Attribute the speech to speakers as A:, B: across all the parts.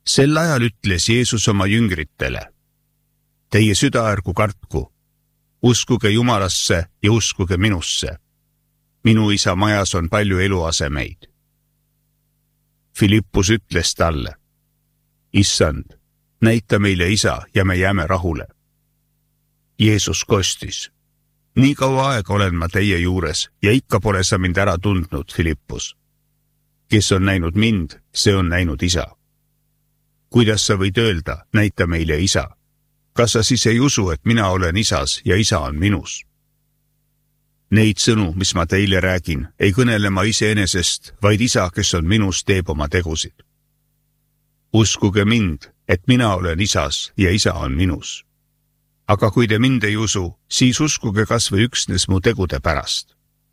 A: Sel ajal ütles Jeesus oma jüngritele: Teie süda ärgu kartku, uskuge Jumalasse ja uskuge minusse. Minu isa majas on palju eluasemeid. Filippus ütles talle: Issand, näita meile isa ja me jääme rahule. Jeesus kostis: Nii kaua aega olen ma teie juures ja ikka pole sa mind ära tundnud, Filippus. Kes on näinud mind, see on näinud isa. Kuidas sa võid öelda, näita meile isa? Kas sa siis ei usu, et mina olen isas ja isa on minus? Neid sõnu, mis ma teile räägin, ei kõnele ma iseenesest, vaid isa, kes on minus, teeb oma tegusid. Uskuge mind, et mina olen isas ja isa on minus. Aga kui te mind ei usu, siis uskuge kas või üksnes mu tegude pärast.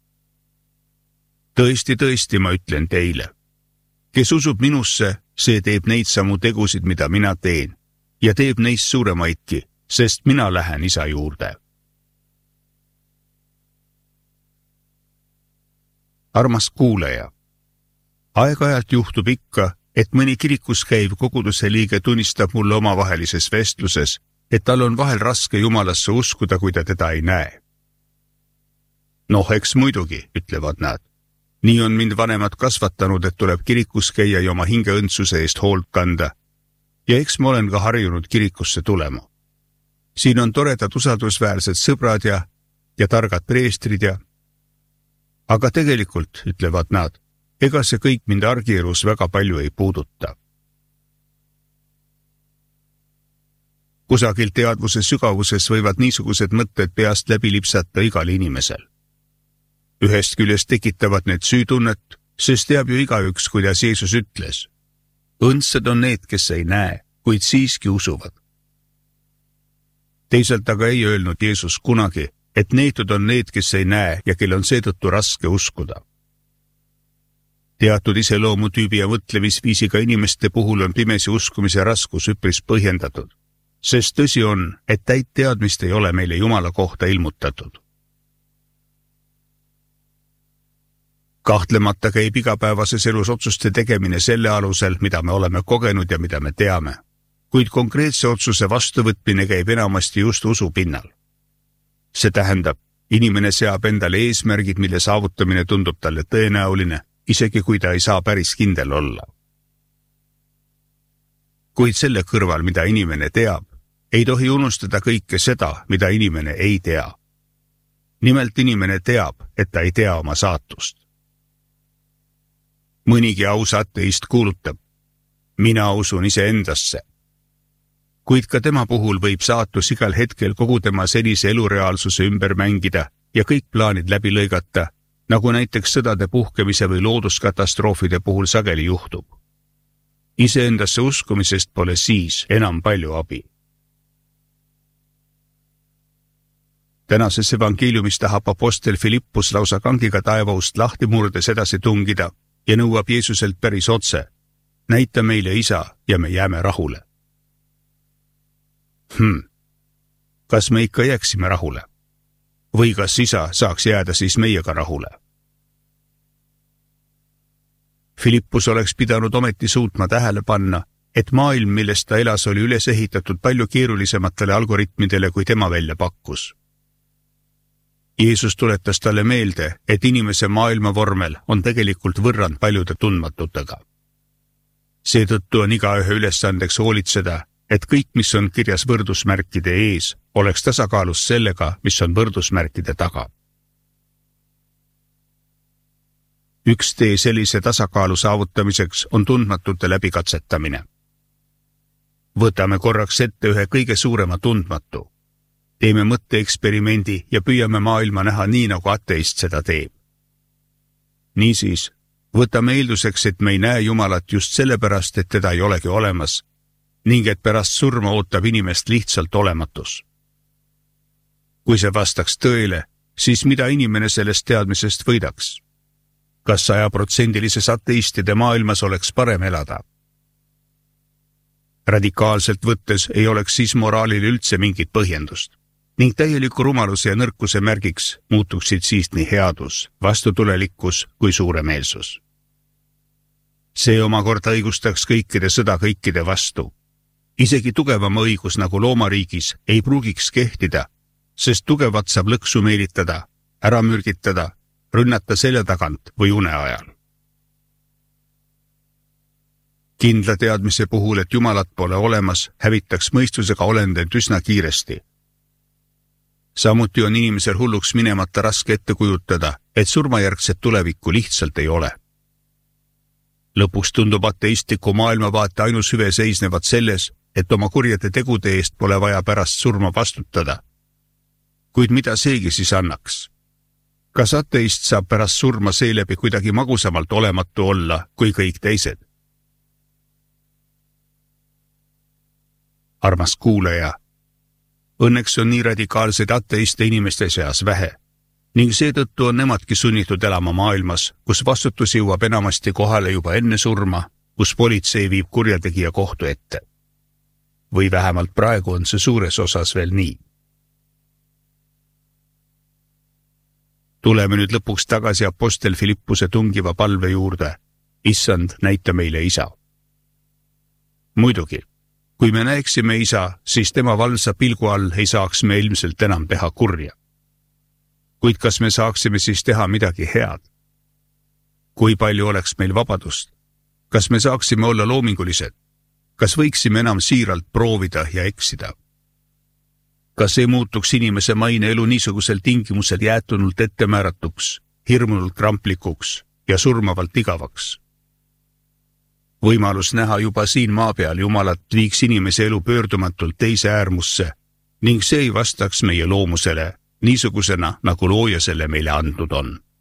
A: Tõesti, tõesti, ma ütlen teile. Kes usub minusse, see teeb neid samu tegusid, mida mina teen, ja teeb neist suuremaidki, sest mina lähen isa juurde. Armas kuulaja, aeg-ajalt juhtub ikka, et mõni kirikus käiv koguduse liige tunnistab mulle omavahelises vestluses, et tal on vahel raske Jumalasse uskuda, kui ta teda ei näe. Eks muidugi, ütlevad nad. Nii on mind vanemad kasvatanud, et tuleb kirikus käia ja oma hingeõndsuse eest hoolt kanda. Ja eks ma olen ka harjunud kirikusse tulema. Siin on toredad usaldusväärsed sõbrad ja targad preestrid ja... Aga tegelikult, ütlevad nad, ega see kõik mind argielus väga palju ei puuduta. Kusagil teadvuse sügavuses võivad niisugused mõtted peast läbi lipsata igal inimesel. Ühest küljest tekitavad need süütunnet, sest teab ju igaüks, kuidas Jeesus ütles. Õndsad on need, kes ei näe, kuid siiski usuvad. Teisalt aga ei öelnud Jeesus kunagi, et neetud on need, kes ei näe ja kel on seetõttu raske uskuda. Teatud iseloomutüübi ja mõtlemisviisiga inimeste puhul on pimesi uskumise raskus üpris põhjendatud, sest tõsi on, et täit teadmist ei ole meile Jumala kohta ilmutatud. Kahtlemata käib igapäevases elus otsuste tegemine selle alusel, mida me oleme kogenud ja mida me teame, kuid konkreetse otsuse vastuvõtmine käib enamasti just usu pinnal. See tähendab, inimene seab endale eesmärgid, mille saavutamine tundub talle tõenäoline, isegi kui ta ei saa päris kindel olla. Kuid selle kõrval, mida inimene teab, ei tohi unustada kõike seda, mida inimene ei tea. Nimelt inimene teab, et ta ei tea oma saatust. Mõnigi aus ateist kuulutab, mina usun iseendasse. Kuid ka tema puhul võib saatus igal hetkel kogu tema senise elureaalsuse ümber mängida ja kõik plaanid läbi lõigata, nagu näiteks sõdade puhkemise või looduskatastroofide puhul sageli juhtub. Iseendasse uskumisest pole siis enam palju abi. Tänases evangeeliumis tahab apostel Filippus lausa kangiga taevaust lahti murdes edasi tungida ja nõuab Jeesuselt päris otse, näita meile isa ja me jääme rahule. Kas me ikka jääksime rahule? Või kas isa saaks jääda siis meiega rahule? Filippus oleks pidanud ometi suutma tähele panna, et maailm, millest ta elas, oli üles ehitatud palju keerulisematele algoritmidele, kui tema välja pakkus. Jeesus tuletas talle meelde, et inimese maailmavormel on tegelikult võrrand paljude tundmatutega. Seetõttu on igaühe ülesandeks hoolitseda, et kõik, mis on kirjas võrdusmärkide ees, oleks tasakaalus sellega, mis on võrdusmärkide taga. Üks tee sellise tasakaalu saavutamiseks on tundmatute läbikatsetamine. Võtame korraks ette ühe kõige suurema tundmatu. Teeme mõtteeksperimendi ja püüame maailma näha nii, nagu ateist seda teeb. Niisiis, võtame eelduseks, et me ei näe Jumalat just sellepärast, et teda ei olegi olemas, ning et pärast surma ootab inimest lihtsalt olematus. Kui see vastaks tõele, siis mida inimene sellest teadmisest võidaks? Kas 100%-lises ateistide maailmas oleks parem elada? Radikaalselt võttes ei oleks siis moraalil üldse mingit põhjendust, ning täieliku rumaluse ja nõrkuse märgiks muutuksid siis nii headus, vastutulelikkus kui suuremeelsus. See omakorda õigustaks kõikide sõda kõikide vastu. Isegi tugevama õigus nagu loomariigis ei pruugiks kehtida, sest tugevat saab lõksu meelitada, ära mürgitada, rünnata selja tagant või une ajal. Kindla teadmise puhul, et Jumalat pole olemas, hävitaks mõistusega olendid üsna kiiresti. Samuti on inimesel hulluks minemata raske ette kujutada, et surmajärgset tulevikku lihtsalt ei ole. Lõpuks tundub ateistliku maailmavaate ainus hüve seisnevad selles, et oma kurjade tegude eest pole vaja pärast surma vastutada. Kuid mida seegi siis annaks? Kas ateist saab pärast surma seeläbi kuidagi magusamalt olematu olla kui kõik teised? Armas kuulaja, õnneks on nii radikaalseid ateiste inimeste seas vähe ning seetõttu on nemadki sunnitud elama maailmas, kus vastutus jõuab enamasti kohale juba enne surma, kus politsei viib kurjategija kohtu ette. Või vähemalt praegu on see suures osas veel nii. Tuleme nüüd lõpuks tagasi apostel Filippuse tungiva palve juurde. Issand, näita meile isa. Muidugi, kui me näeksime isa, siis tema valsa pilgu all ei saaks me ilmselt enam teha kurja. Kuid kas me saaksime siis teha midagi head? Kui palju oleks meil vabadust? Kas me saaksime olla loomingulised? Kas võiksime enam siiralt proovida ja eksida? Kas ei muutuks inimese maine elu niisugusel tingimusel jäätunult ettemääratuks, hirmunult kramplikuks ja surmavalt igavaks? Võimalus näha juba siin maa peal Jumalat viiks inimese elu pöördumatult teise äärmusse ning see ei vastaks meie loomusele niisugusena, nagu looja selle meile andnud on.